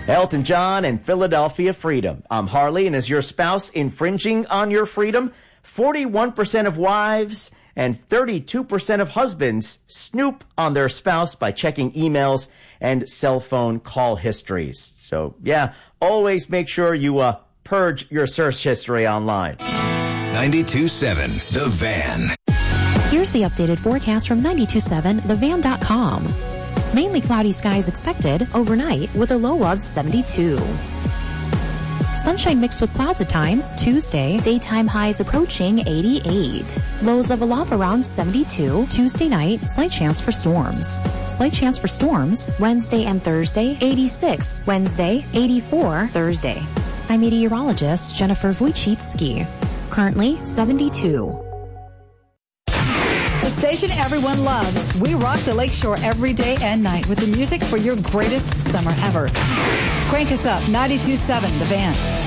Elton John and Philadelphia Freedom. I'm Harley, and is your spouse infringing on your freedom? 41% of wives and 32% of husbands snoop on their spouse by checking emails and cell phone call histories. So, yeah, always make sure you purge your search history online. 92.7 The Van. Here's the updated forecast from 92.7thevan.com. Mainly cloudy skies expected overnight with a low of 72. Sunshine mixed with clouds at times. Tuesday, daytime highs approaching 88. Lows level off around 72. Tuesday night, slight chance for storms. Slight chance for storms Wednesday and Thursday, 86. Wednesday, 84. Thursday. I'm meteorologist Jennifer Wojcicki. Currently 72. The station everyone loves. We rock the Lakeshore every day and night with the music for your greatest summer ever. Crank us up, 92.7 The Van.